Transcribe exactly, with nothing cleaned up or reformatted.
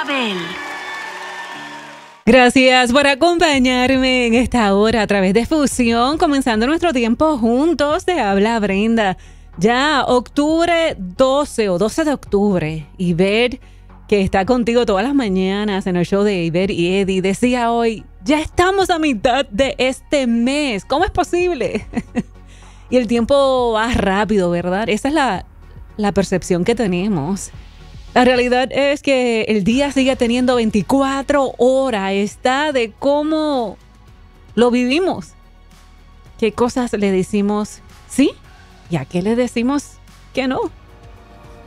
Abel. Gracias por acompañarme en esta hora a través de Fusión, comenzando nuestro tiempo juntos. Te habla Brenda. Ya octubre doce o doce de octubre, y ver que está contigo todas las mañanas en el show de Iber y Eddie decía hoy, ya estamos a mitad de este mes. ¿Cómo es posible? Y el tiempo va rápido, ¿verdad? Esa es la, la percepción que tenemos. La realidad es que el día sigue teniendo veinticuatro horas. Está de cómo lo vivimos. ¿Qué cosas le decimos sí y a qué le decimos que no?